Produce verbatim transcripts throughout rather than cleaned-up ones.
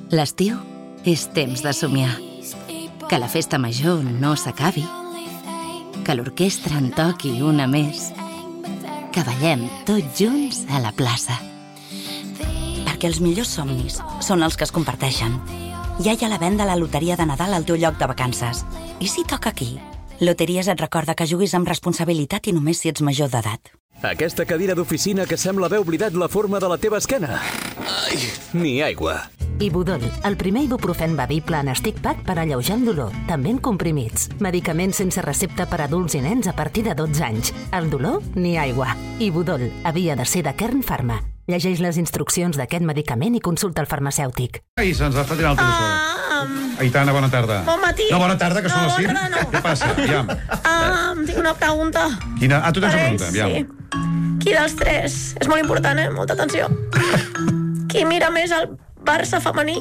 L'estiu és temps de somiar. Que la festa major no s'acabi. Que l'orquestra en toqui una més. Que ballem tots junts a la plaça. Perquè els millors somnis són els que es comparteixen. Ja hi ha la venda a la loteria de Nadal al teu lloc de vacances. I si toca aquí? Loteries et recorda que juguis amb responsabilitat i només si ets major d'edat. Aquesta cadira d'oficina que sembla haver oblidat la forma de la teva esquena. Ai, ni aigua. Ibudol, el primer ibuprofen bevible en stick pack per alleujar el dolor, també en comprimits. Medicaments sense recepta per a adults i nens a partir de dotze anys. El dolor, ni aigua. Ibudol, havia de ser de Kern Pharma. Llegeix les instruccions d'aquest medicament i consulta el farmacèutic. Ai, se'ns va fotre l'altra emissora. Um, Aitana, bona tarda. Bon matí. No, bona tarda, que no, són les cinc. No, no. Què passa? Aviam. Um, tinc una pregunta. Quina? Ah, tu tens una Per ells, pregunta, aviam. Sí. Qui dels tres? És molt important, eh? Molta atenció. Qui mira més el Barça femení?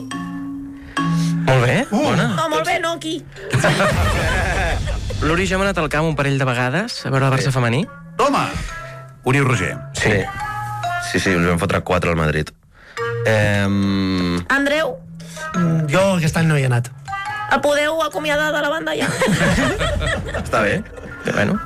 Molt bé, Uh. bona. No, molt bé, no, qui? L'Uri ja hem anat al camp un parell de vegades a veure el Barça femení. Toma! Oriol Roger. Sí. Sí, sí, ens vam fotre quatre al Madrid. Eh... Andreu, Jo aquest any no hi he anat. el podeu acomiadar de la banda ja? Està bé. Bueno,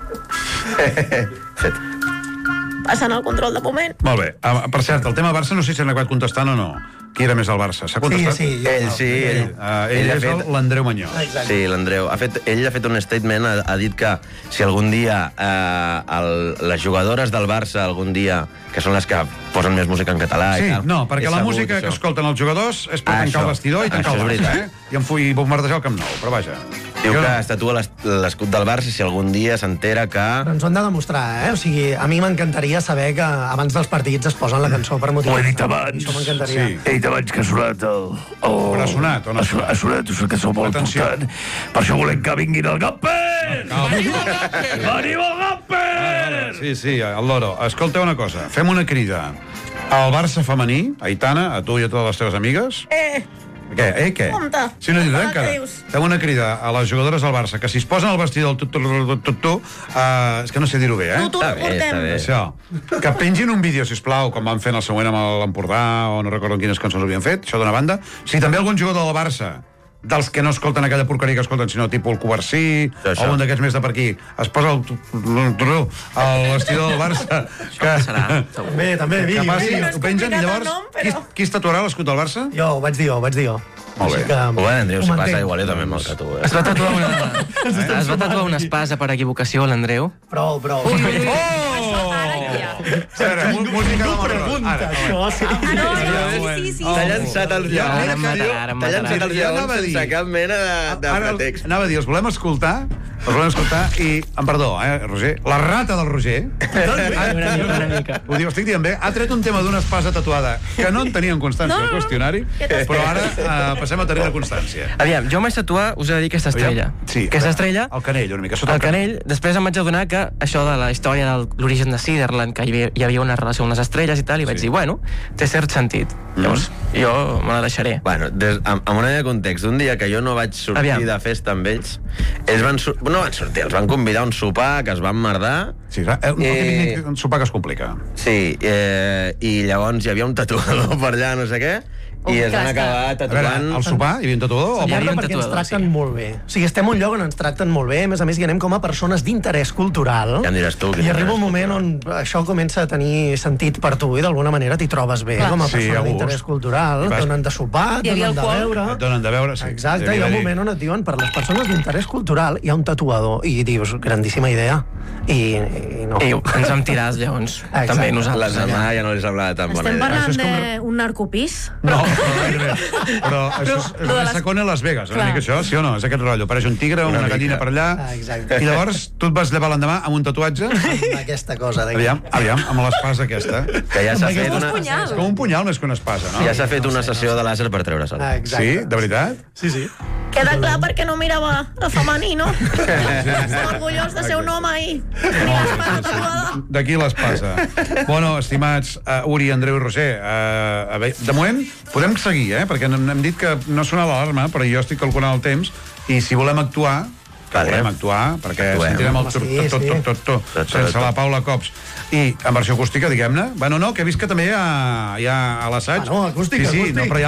Fet. Passant el control de moment. Molt bé. Ah, per cert, el tema Barça no sé si han acabat contestant o no. Qui era més al Barça? S'ha contestat? Sí, sí. Ell sí, ell. Uh, ell Ell ha és fet- el- l'Andreu Mañó. Exacte. Sí, l'Andreu. Ha fet, ell ha fet un statement, ha, ha dit que si algun dia eh, el, les jugadores del Barça, algun dia, que són les que posen més música en català Sí, i tal... no, perquè és la segur música que això. escolten els jugadors és per Ah, tancar això. el vestidor i tancar Això el és Barça, veritat. eh? I em fui bombardejar el Camp Nou, però vaja. Diu Jo que no- es tatua l'es- l'escut del Barça si algun dia s'entera que... Però ens ho han de demostrar, eh? O sigui, a mi m'encantaria saber que abans dels partits es posen la cançó per motivar. Ho he dit abans. Això m'encantaria. Sí. He dit abans que ha sonat el... el... Però ha sonat o no ha Ha sonat, ha sonat, és una cançó molt Atenció. important. Per això volem que vinguin el Gamper! Venim el Gamper! Venim el Gamper! Sí, sí, el loro. Escolta una cosa, fem una crida. Al Barça femení, Aitana, a tu i a totes les teves amigues... Eh, Què? Eh, què? Compte. Si no dius res Ah, encara. què dius? Fem una crida a les jugadores del Barça, que si es posen el vestidor del tu-tu-tu-tu, uh, és que no sé dir-ho bé, eh? tu, tu, Està no bé, està portem. bé. Això. Que pengin un vídeo, sisplau, com van fer en el següent amb l'Empordà, o no recordo quines cançons havien fet, això d'una banda. Si també algun jugador del Barça, dels que no escolten aquella porqueria que escolten, sinó tipus el Covarsí, Això. o un d'aquests més de per aquí, es posa el, el vestidor del Barça, que, serà, segur. També, també, que vídeo, passi, vídeo. No és ho pengen, i complicat el llavors, nom, però- qui, qui es tatuarà l'escut del Barça? Jo, ho vaig dir jo, ho vaig dir jo. Molt bé. Així que- Ho va Andreu, si ho passa mantenc. igual, jo també me'l tatuo. es va tatuar una, es va tatuar una espasa per equivocació, l'Andreu. Prou, prou. Espera, mú- música de Pregunta, Ara, això, sí. Ah, no, no, sí, sí, sí. T'ha llançat els Ja, lleons. ara em matarà, ara em T'ha llançat matarà. els Jo lleons anava a dir- sense cap mena de, de Ara, pretext. anava a dir, els volem escoltar, els volem escoltar, i, em perdó, eh, Roger, la rata del Roger, Una mica, una mica. ho diu, estic dient bé, ha tret un tema d'una espasa tatuada que no en tenien constància No, al no, no. qüestionari, Ja t'has- però ara eh, passem a tenir-ne constància. Aviam, jo em vaig tatuar, us he de dir aquesta estrella. Sí, Aquesta estrella, el canell, una mica, sota el canell, després em vaig adonar que això de la història de l'origen de Siderland, que hi havia, hi havia una relació amb les estrelles i tal, i vaig Sí. dir, bueno, té cert sentit. Llavors, jo me la deixaré. Bueno, des, amb, amb una mica de context, un dia que jo no vaig sortir Aviam. de festa amb ells, ells van, sur- no van sortir, els van convidar a un sopar que es van merdar. Sí, clar, eh, un, Eh, eh... un sopar que es complica. Sí, eh, i llavors hi havia un tatuador per allà, no sé què, i es van acabar A veure, tatuant... al sopar hi havia un tatuador? O... Hi havia Parla un perquè ens tatuador, tracten sí. molt bé. O sigui, estem en un lloc on ens tracten molt bé, a més a més hi anem com a persones d'interès cultural. Ja em diràs tu, quin I arriba un interès moment on això comença a tenir sentit per tu i d'alguna manera t'hi trobes bé Clar. com a Sí, a persona gust. d'interès cultural. I vas- Donen de sopar, Hi havia donen de alcohol. beure... Et donen de veure, sí. Exacte, Devia hi ha un haver-hi. moment on et diuen per les persones d'interès cultural hi ha un tatuador i dius, grandíssima idea. I, i no. I ens vam tirar els lleons. Exacte. També Les nosaltres. de mà ja no les hablava tan bona Estem idea. parlant Això és com- d'un narcopís? No, no, gairebé. Però això és, és lo de una les- secona a Las Vegas, una Clar. mica això, sí o no? És aquest rotllo. Apareix un tigre, una, Una una gallina mica. per allà, Ah, exacte. i llavors tu et vas llevar l'endemà amb un tatuatge, Amb aquesta cosa d'aquí. aviam, aviam, amb l'espasa aquesta. Que ja s'ha fet una... És com un punyal més que una espasa, no? Ja s'ha fet una sessió de làser per treure-se'l. Ah, exacte. Sí, de veritat? Sí, sí. Queda clar perquè no mirava el femení, no? Estic orgullós de ser un home ahí. Ni l'espasa tatuada. D'aquí l'espasa. Bueno, estimats uh, Uri, Andreu i Roger, uh, a veure, de moment podem seguir, eh? Perquè hem, hem dit que no sona l'alarma, però jo estic calculant el temps, i si volem actuar, que Vale. volem actuar, perquè Actuem. sentirem el Home, tot, sí, tot, tot, sí. tot, tot, tot, Tot, sense tot. la Paula Cops. I en versió acústica, diguem-ne. Bueno, no, que he vist que també hi ha, hi ha a l'assaig. Ah, no, acústic, sí, sí, acústic. No, però hi ha